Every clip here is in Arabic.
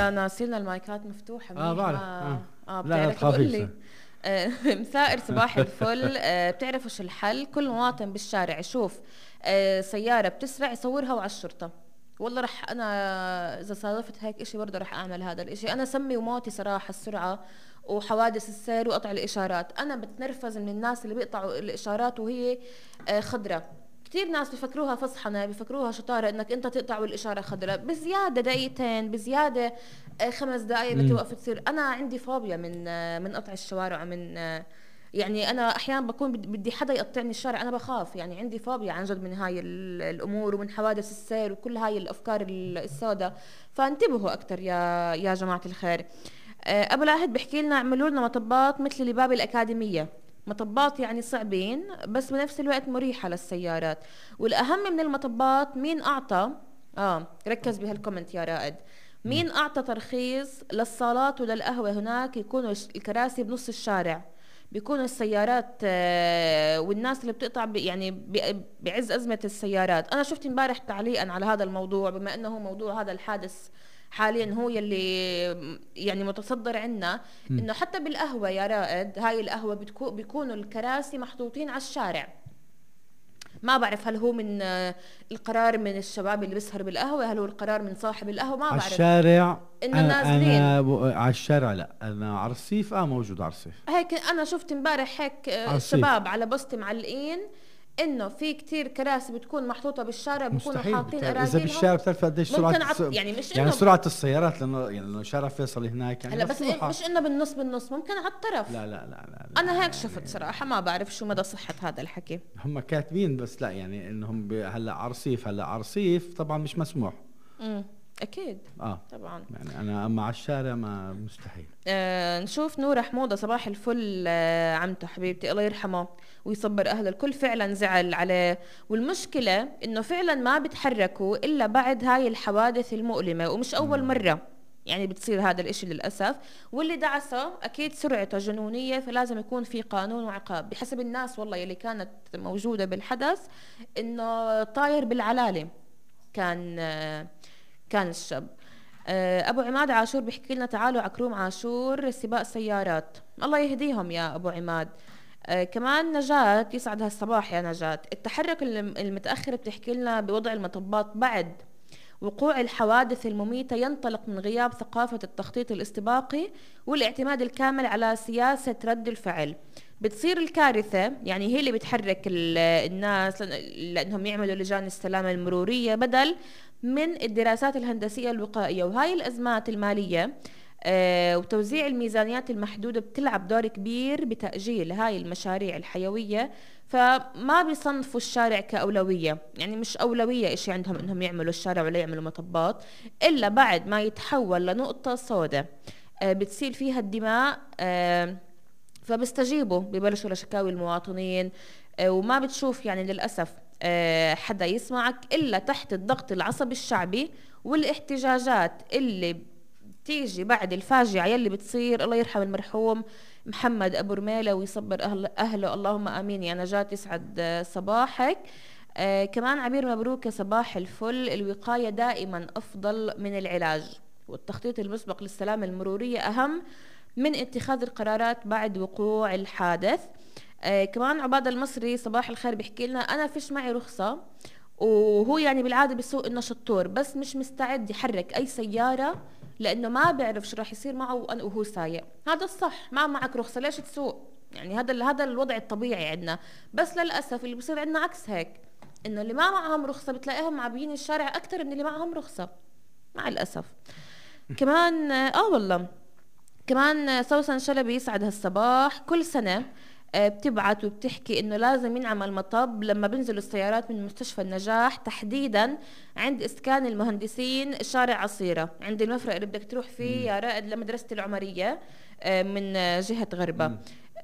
لا ناسينا المايكات مفتوحة بعرف. لا تخافي. مسائر صباح الفل. بتعرف وش الحل؟ كل مواطن بالشارع يشوف سيارة بتسرع يصورها وعلى الشرطة. والله رح أنا إذا صادفت هيك إشي برضه رح أعمل هذا الإشي. أنا سمي وموتي صراحة السرعة وحوادث السير وقطع الإشارات. أنا بتنرفز من الناس اللي بيقطعوا الإشارات وهي خضرة. كتير ناس بفكروها فصحنة، بفكروها شطارة انك انت تقطع والاشارة خضراء بزيادة دقيقتين، بزيادة 5 دقائق بتوقف تصير. انا عندي فوبيا من قطع الشوارع، من يعني انا احيانا بكون بدي حدا يقطعني الشارع، انا بخاف، يعني عندي فوبيا عن جد من هاي الامور ومن حوادث السير وكل هاي الافكار السوداء. فانتبهوا اكثر يا جماعة الخير. ابو لاهد بحكي لنا اعملوا لنا مطبات مثل اللي باب الاكاديمية، مطبات يعني صعبين بس بنفس الوقت مريحة للسيارات. والأهم من المطبات مين أعطى ركز بهالكومنت يا رائد، مين أعطى ترخيص للصالات وللقهوة هناك يكونوا الكراسي بنص الشارع، بيكونوا السيارات والناس اللي بتقطع يعني بعز أزمة السيارات. أنا شفت امبارح تعليقا على هذا الموضوع، بما أنه موضوع هذا الحادث حاليا هو يلي يعني متصدر عنا، انه حتى بالقهوة يا رائد، هاي القهوة بيكونوا الكراسي محطوطين على الشارع. ما بعرف هل هو من القرار من الشباب اللي بيسهر بالقهوة، هل هو القرار من صاحب القهوة، ما بعرف. على الشارع انه نازلين على الشارع، لا انا على الرصيف موجود على الرصيف. هيك انا شفت امبارح هيك شباب على بوست معلقين انه في كتير كراسي بتكون محطوطه بالشارع، بيكونوا حاطين اراجيلهم. اذا بالشارع بتعرف قديش سرعه يعني مش يعني سرعه السيارات، لانه شارع فيصل هناك يعني هلا بس مش انه بالنص ممكن على الطرف. لا انا هيك شفت صراحه، ما بعرف شو مدى صحه هذا الحكي. هم كاتبين بس لا يعني انهم هلا عرصيف طبعا مش مسموح. اكيد طبعا. يعني انا اما على الشارع ما مستحيل. نشوف نورة حموضة صباح الفل. عمته حبيبتي الله يرحمه ويصبر اهله، الكل فعلا زعل عليه، والمشكله انه فعلا ما بيتحركوا الا بعد هاي الحوادث المؤلمه، ومش اول مره يعني بتصير هذا الاشي للاسف. واللي دعسه اكيد سرعته جنونيه، فلازم يكون في قانون وعقاب بحسب الناس والله اللي كانت موجوده بالحدث، انه طاير بالعلاله كان الشاب. ابو عماد عاشور بيحكي لنا تعالوا عكروم عاشور سباق سيارات، الله يهديهم يا ابو عماد. كمان نجاة يسعد هالصباح يا نجاة. التحرك المتأخر بتحكي لنا بوضع المطبات بعد وقوع الحوادث المميتة ينطلق من غياب ثقافة التخطيط الاستباقي والاعتماد الكامل على سياسة رد الفعل. بتصير الكارثة يعني هي اللي بتحرك الناس لأنهم يعملوا لجان السلامة المرورية بدل من الدراسات الهندسية الوقائية. وهاي الأزمات المالية وتوزيع الميزانيات المحدودة بتلعب دور كبير بتأجيل هاي المشاريع الحيوية، فما بيصنفوا الشارع كأولوية، يعني مش أولوية إشي عندهم إنهم يعملوا الشارع ولا يعملوا مطبات إلا بعد ما يتحول لنقطة سوداء بتصير فيها الدماء. فبيستجيبوا ببلشوا لشكاوي المواطنين، وما بتشوف يعني للأسف حدا يسمعك إلا تحت الضغط العصبي الشعبي والاحتجاجات اللي تيجي بعد الفاجعة يلي بتصير. الله يرحم المرحوم محمد أبو رميلة ويصبر أهله، اللهم آمين يا نجاة يسعد صباحك. كمان عبير مبروك صباح الفل. الوقاية دائما أفضل من العلاج، والتخطيط المسبق للسلامة المرورية أهم من اتخاذ القرارات بعد وقوع الحادث. كمان عباد المصري صباح الخير بيحكي لنا أنا فيش معي رخصة، وهو يعني بالعادة بيسوق إنه شطور بس مش مستعد يحرك أي سيارة لأنه ما بيعرف شو راح يصير معه وهو سايق. هذا الصح، ما معك رخصة ليش تسوق؟ يعني هذا الوضع الطبيعي عندنا. بس للأسف اللي بصير عندنا عكس هيك، إنه اللي ما معهم رخصة بتلاقيهم معبيين الشارع أكتر من اللي معهم رخصة مع الأسف. كمان والله كمان سوسن شلبي يسعد هالصباح. كل سنة بتبعت وبتحكي انه لازم ينعمل مطب لما بنزلوا السيارات من مستشفى النجاح، تحديدا عند اسكان المهندسين شارع عصيرة عند المفرق اللي بدك تروح فيه يا رائد لمدرسة العمرية من جهة غربة.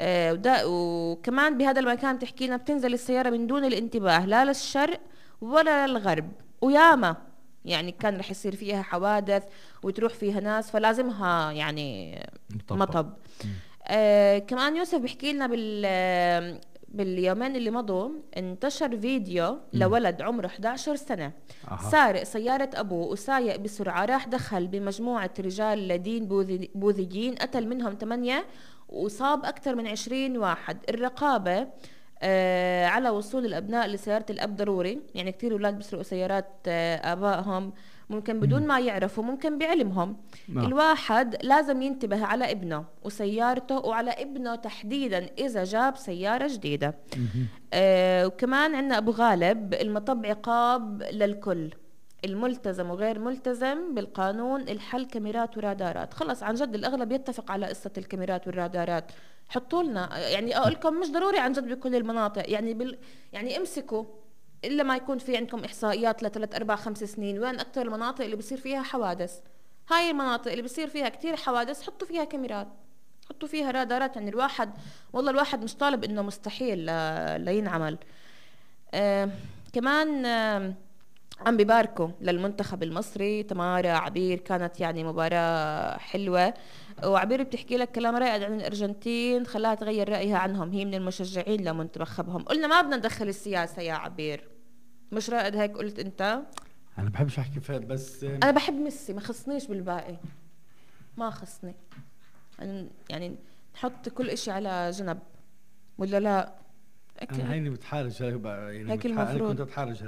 وكمان بهذا المكان تحكي لنا بتنزل السيارة من دون الانتباه لا للشرق ولا للغرب، وياما يعني كان رح يصير فيها حوادث وتروح فيها ناس، فلازمها يعني مطب. كمان يوسف بيحكي لنا باليومين اللي مضوا انتشر فيديو لولد عمره 11 سنة سارق سيارة أبوه وسايق بسرعة، راح دخل بمجموعة رجال لدين بوذيين، قتل منهم 8 وصاب أكثر من 20 واحد. الرقابة على وصول الأبناء لسيارة الأب ضروري، يعني كتير أولاد بيسرقوا سيارات آبائهم ممكن بدون ما يعرفوا، ممكن بعلمهم. الواحد لازم ينتبه على ابنه وسيارته، وعلى ابنه تحديدا إذا جاب سيارة جديدة. وكمان عندنا أبو غالب، المطب عقاب للكل، الملتزم وغير ملتزم بالقانون، الحل كاميرات ورادارات. خلص عن جد الأغلب يتفق على قصة الكاميرات والرادارات. حطوا لنا، يعني أقول لكم مش ضروري عن جد بكل المناطق، يعني يعني امسكوا إلا ما يكون في عندكم إحصائيات ل3 4 5 سنين وين أكثر المناطق اللي بصير فيها حوادث. هاي المناطق اللي بصير فيها كتير حوادث حطوا فيها كاميرات، حطوا فيها رادارات. يعني والله الواحد مش طالب إنه مستحيل لينعمل. كمان عم بباركوا للمنتخب المصري. تمارا عبير كانت يعني مباراة حلوة، وعبير بتحكي لك كلام رائع عن الأرجنتين خلاها تغير رأيها عنهم، هي من المشجعين لمنتخبهم. قلنا ما بدنا ندخل السياسة يا عبير، مش رائد هيك قلت انت؟ انا بحبش احكي فيها، بس انا بحب ميسي، ما خصنيش بالباقي، ما خصني. يعني نحط كل اشي على جنب ولا لا؟ انا هيني بتحارج يعني هيك المفروض. كنت اتحارج